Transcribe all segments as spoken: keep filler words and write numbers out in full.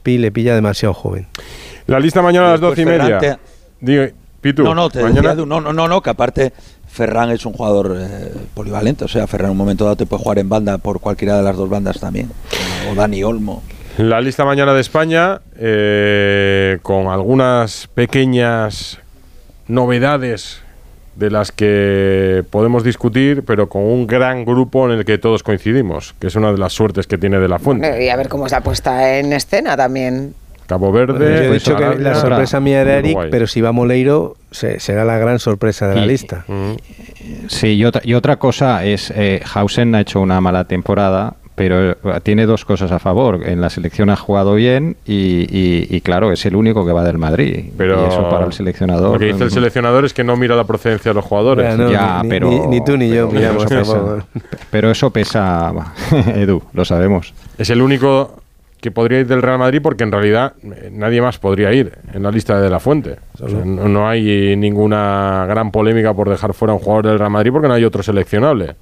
Pi le pilla demasiado joven. La lista mañana a las doce y media. Te... Digo, Pitu, no, no, te mañana... decía, no, no, no, no, que aparte Ferran es un jugador eh, polivalente, o sea, Ferran en un momento dado te puede jugar en banda por cualquiera de las dos bandas también, o Dani Olmo. La lista mañana de España, eh, con algunas pequeñas novedades de las que podemos discutir, pero con un gran grupo en el que todos coincidimos, que es una de las suertes que tiene De la Fuente. Y a ver cómo se ha puesta en escena también. Cabo Verde. Bueno, yo he pues dicho que la sorpresa mía era Eric, Uruguay. Pero si va Moleiro, se, será la gran sorpresa de la y, lista. Sí, y otra, y otra cosa es, eh, Hausen ha hecho una mala temporada, pero tiene dos cosas a favor. En la selección ha jugado bien y, y, y claro, es el único que va del Madrid. Pero y eso para el seleccionador. Lo que dice el seleccionador es que no mira la procedencia de los jugadores. Ya, no, ya, ni, pero, ni, ni tú ni yo pero miramos eso tampoco. pesa, pero eso pesa, Edu, lo sabemos. Es el único que podría ir del Real Madrid porque en realidad nadie más podría ir en la lista de De la Fuente. O sea, no, no hay ninguna gran polémica por dejar fuera a un jugador del Real Madrid porque no hay otro seleccionable.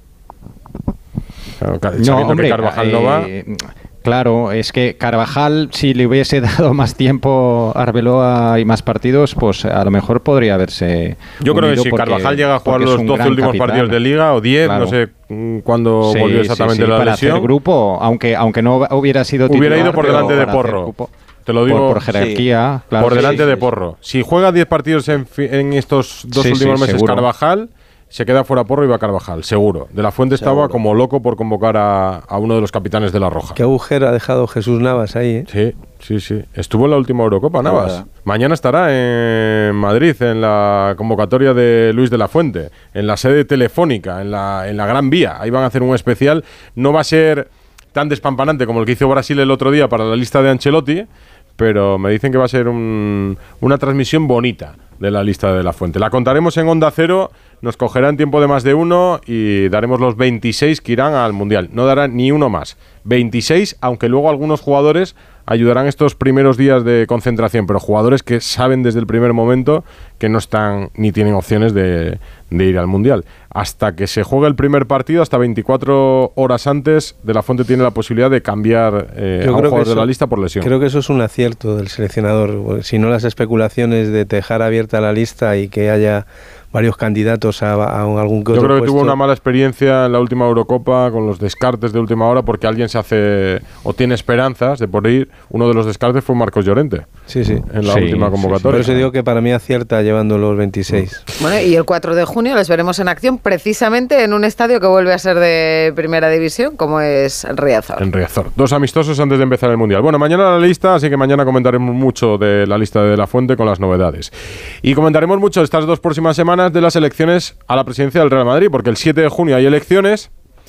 Claro, no, hombre, que Carvajal eh, no va. Claro, es que Carvajal, si le hubiese dado más tiempo a Arbeloa y más partidos, pues a lo mejor podría haberse. Yo creo que si porque, Carvajal llega a jugar los doce últimos capitán. partidos de Liga o diez, claro. no sé cuándo sí, volvió exactamente sí, sí, la para lesión. Hacer grupo, aunque aunque no hubiera sido titular, hubiera ido por delante de Porro. Grupo, Te lo digo por, por jerarquía, sí. claro, por delante sí, de sí, Porro. Si juega diez partidos en, en estos dos sí, últimos sí, meses seguro. Carvajal, se queda fuera Porro y va Carvajal, seguro. De la Fuente seguro. Estaba como loco por convocar a, a uno de los capitanes de la Roja. Qué agujero ha dejado Jesús Navas ahí, ¿eh? Sí, sí, sí. Estuvo en la última Eurocopa, Navas. Ah, Mañana estará en Madrid, en la convocatoria de Luis de la Fuente, en la sede telefónica, en la, en la Gran Vía. Ahí van a hacer un especial. No va a ser tan despampanante como el que hizo Brasil el otro día para la lista de Ancelotti, pero me dicen que va a ser un, una transmisión bonita de la lista de la Fuente. La contaremos en Onda Cero, nos cogerán tiempo de más de uno y daremos los veintiséis que irán al Mundial. No darán ni uno más. veintiséis, aunque luego algunos jugadores ayudarán estos primeros días de concentración, pero jugadores que saben desde el primer momento que no están ni tienen opciones de, de ir al Mundial. Hasta que se juegue el primer partido, hasta veinticuatro horas antes, De la Fuente tiene la posibilidad de cambiar eh, a un jugador de la lista por lesión. Creo que eso es un acierto del seleccionador. Si no, las especulaciones de dejar abierta la lista y que haya varios candidatos a, a algún que otro Yo creo que puesto. Tuvo una mala experiencia en la última Eurocopa con los descartes de última hora porque alguien se hace o tiene esperanzas de por ir. Uno de los descartes fue Marcos Llorente. Sí, sí. En la sí, última convocatoria. Sí, sí. Por eso digo que para mí acierta llevando los veintiséis. Bueno, y el cuatro de junio les veremos en acción precisamente en un estadio que vuelve a ser de primera división, como es Riazor. En Riazor. Dos amistosos antes de empezar el Mundial. Bueno, mañana la lista, así que mañana comentaremos mucho de la lista de De la Fuente con las novedades. Y comentaremos mucho estas dos próximas semanas de las elecciones a la presidencia del Real Madrid, porque el siete de junio hay elecciones.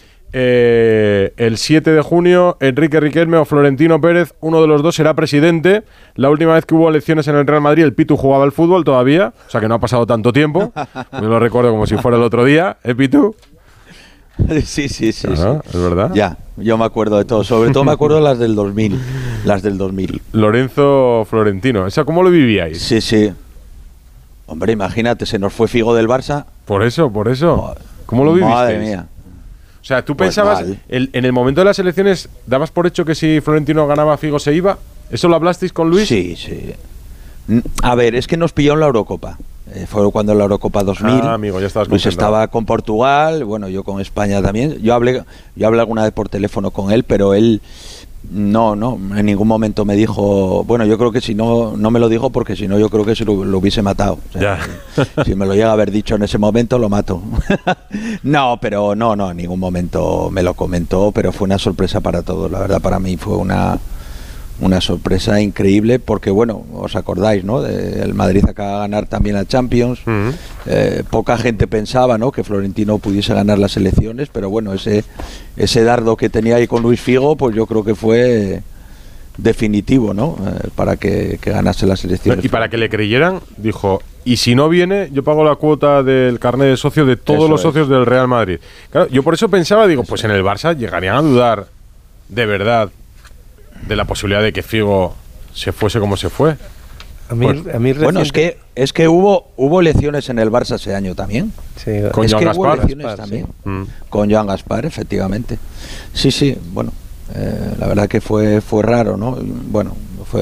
Eh, el siete de junio, Enrique Riquelme o Florentino Pérez, uno de los dos será presidente. La última vez que hubo elecciones en el Real Madrid, el Pitu jugaba al fútbol todavía, o sea que no ha pasado tanto tiempo. Yo lo recuerdo como si fuera el otro día, ¿eh, Pitu? Sí, sí, sí, Ajá, sí. ¿Es verdad? Ya, yo me acuerdo de todo. Sobre todo me acuerdo de las del dos mil. Las del dos mil. Lorenzo Florentino. ¿Esa cómo lo vivíais? Sí, sí. Hombre, imagínate, se nos fue Figo del Barça. Por eso, por eso. ¿Cómo lo vivisteis? Madre mía. O sea, tú Pues pensabas, el, en el momento de las elecciones, ¿dabas por hecho que si Florentino ganaba, Figo se iba? ¿Eso lo hablasteis con Luis? Sí, sí. A ver, es que nos pilló en la Eurocopa. Eh, fue cuando en la Eurocopa dos mil. Ah, amigo, ya estabas Luis estaba con Portugal, bueno, yo con España también. Yo hablé, yo hablé alguna vez por teléfono con él, pero él no, no, en ningún momento me dijo, bueno, yo creo que si no, no me lo dijo porque si no yo creo que si lo, lo hubiese matado. O sea, ya. Si me lo llega a haber dicho en ese momento, lo mato. No, pero no, no, en ningún momento me lo comentó, pero fue una sorpresa para todos. La verdad, para mí fue una... una sorpresa increíble porque, bueno, os acordáis, ¿no? De, el Madrid acaba de ganar también la Champions. Uh-huh. eh, poca gente pensaba, ¿no?, que Florentino pudiese ganar las elecciones, pero bueno, ese ese dardo que tenía ahí con Luis Figo, pues yo creo que fue definitivo, ¿no?, eh, para que, que ganase las elecciones. Y para que le creyeran, dijo, y si no viene, yo pago la cuota del carnet de socio de todos eso los socios es. del Real Madrid. Claro, yo por eso pensaba, digo, eso pues en el Barça llegarían a dudar de verdad de la posibilidad de que Figo se fuese como se fue. A mí, pues, a mí bueno, es que es que hubo hubo elecciones en el Barça ese año también. Sí, con es Joan que Gaspar. Hubo elecciones Gaspar, también. Sí. Mm. Con Joan Gaspar, efectivamente. Sí, sí, bueno, eh, la verdad que fue fue raro, ¿no? Bueno,